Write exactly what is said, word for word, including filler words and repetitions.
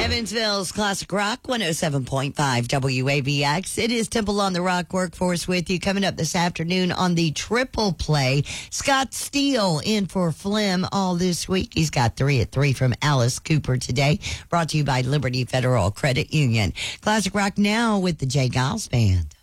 Evansville's Classic Rock, one oh seven point five W A B X. It is Temple on the Rock Workforce with you. Coming up this afternoon on the Triple Play, Scott Steele in for Flim all this week. He's got three at three from Alice Cooper today. Brought to you by Liberty Federal Credit Union. Classic Rock now with the Jay Giles Band.